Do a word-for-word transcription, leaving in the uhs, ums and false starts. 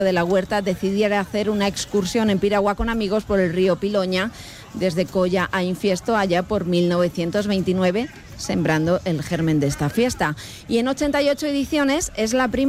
de la Huerta decidiera hacer una excursión en piragua con amigos por el río Piloña, desde Colla a Infiesto, allá por mil novecientos veintinueve, sembrando el germen de esta fiesta. Y en ochenta y ocho ediciones es la primera